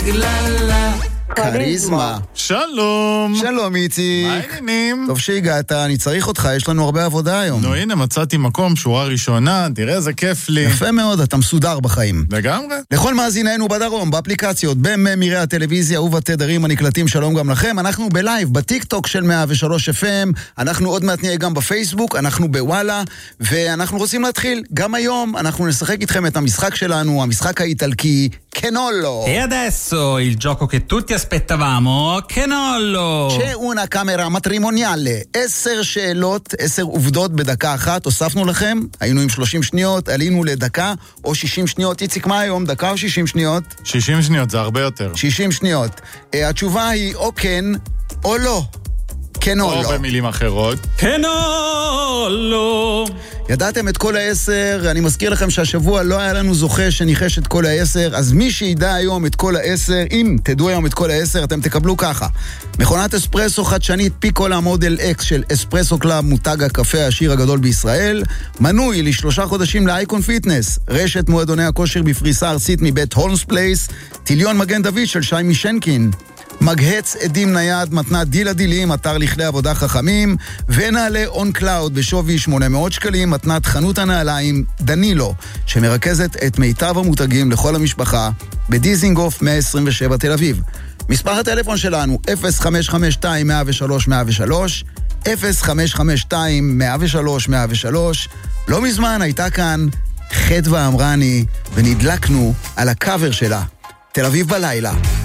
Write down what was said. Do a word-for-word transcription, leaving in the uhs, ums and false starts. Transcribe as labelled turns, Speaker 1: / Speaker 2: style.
Speaker 1: טרללה.
Speaker 2: קריזמה.
Speaker 3: שלום.
Speaker 2: שלום איציק.
Speaker 3: מה העניינים?
Speaker 2: טוב שהגעת, אני צריך אותך, יש לנו הרבה עבודה היום.
Speaker 3: נו הנה, מצאתי מקום, שורה ראשונה, תראה איזה כיף לי.
Speaker 2: יפה מאוד, אתה מסודר בחיים.
Speaker 3: לגמרי.
Speaker 2: לכל מאזיננו בדרום, באפליקציות, בממירי הטלוויזיה ובתדרים הנקלטים, שלום גם לכם. אנחנו בלייב, בטיק-טוק של מאה ושלוש אף אם, אנחנו עוד מעט נהיה גם בפייסבוק, אנחנו בוואלה, ואנחנו רוצים להתחיל. גם היום אנחנו נשחק איתכם את המשחק שלנו, המשחק האיטלקי, קנולו.
Speaker 4: E adesso il gioco che tutti aspettavamo, קנולו.
Speaker 2: c'è una camera matrimoniale, עשר שאלות, עשר עובדות בדקה אחת, הוספנו לכם, היינו עם שלושים שניות, עלינו לדקה או שישים שניות, איציק מה היום, דקה או שישים שניות?
Speaker 3: שישים שניות, זה הרבה יותר.
Speaker 2: שישים שניות. Uh, התשובה היא או כן או לא. כן או
Speaker 3: או
Speaker 2: לא.
Speaker 3: במילים אחרות.
Speaker 4: קנולו.
Speaker 2: ידעתם את כל העשר, אני מזכיר לכם שהשבוע לא היה לנו זוכה שניחש את כל העשר, אז מי שידע היום את כל העשר, אם תדעו היום את כל העשר, אתם תקבלו ככה. מכונת אספרסו חדשנית פיקולה מודל אקס של אספרסו קלאב, מותג הקפה העשיר הגדול בישראל, מנוי לשלושה חודשים לאייקון פיטנס, רשת מועדוני הכושר בפריסה ארצית מבית הולמס פלייס, טיליון מגן דוד של שי משנקין, מגהץ עדים נייד, מתנת דיל הדילים, אתר לכלי עבודה חכמים, ונעלי און קלאוד בשווי שמונה מאות שקלים, מתנת חנות הנעליים דנילו, שמרכזת את מיטב המותגים לכל המשפחה, בדיזינגוף מאה עשרים ושבע תל אביב. מספר הטלפון שלנו אפס חמש חמש שתיים מאה ושלוש מאה ושלוש, אפס חמש חמש שתיים מאה ושלוש מאה ושלוש. לא מזמן הייתה כאן חדווה אמרני, ונדלקנו על הקאבר שלה, תל אביב בלילה.